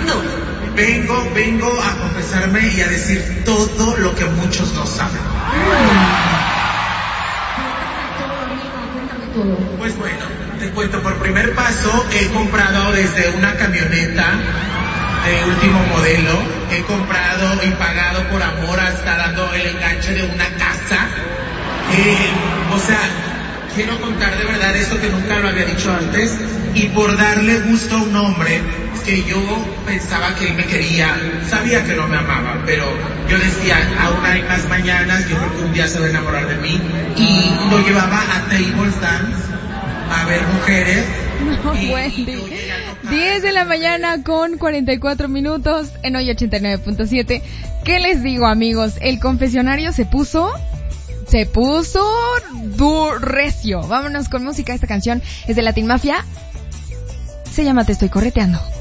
pasando? Vengo a confesarme y a decir todo lo que muchos no saben. Cuéntame todo. Pues bueno, te cuento, por primer paso he comprado desde una camioneta de último modelo, he comprado y pagado por amor hasta dando el enganche de una casa. O sea, quiero contar de verdad esto que nunca lo había dicho antes, y por darle gusto a un hombre que yo pensaba que él me quería, sabía que no me amaba, pero yo decía, aún hay más mañanas, yo creo que un día se va a enamorar de mí, y lo llevaba a tables dance, a ver mujeres. No, Wendy. 10 de la mañana con 44 minutos en Hoy 89.7. ¿Qué les digo, amigos? El confesionario se puso recio. Vámonos con música. Esta canción es de Latin Mafia. Se llama Te estoy correteando.